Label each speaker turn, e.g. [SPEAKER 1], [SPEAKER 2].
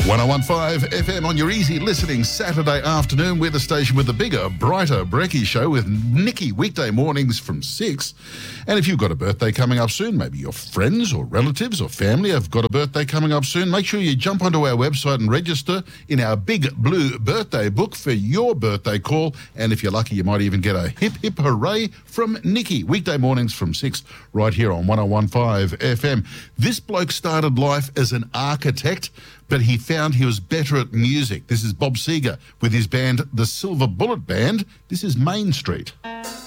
[SPEAKER 1] 101.5 FM on your easy listening Saturday afternoon. We're the station with the bigger, brighter Brekkie Show with Nikki weekday mornings from 6. And if you've got a birthday coming up soon, maybe your friends or relatives or family have got a birthday coming up soon, make sure you jump onto our website and register in our big blue birthday book for your birthday call. And if you're lucky, you might even get a hip, hip hooray from Nikki. Weekday mornings from 6 right here on 101.5 FM. This bloke started life as an architect, but he found he was better at music. This is Bob Seger with his band, the Silver Bullet Band. This is Main Street.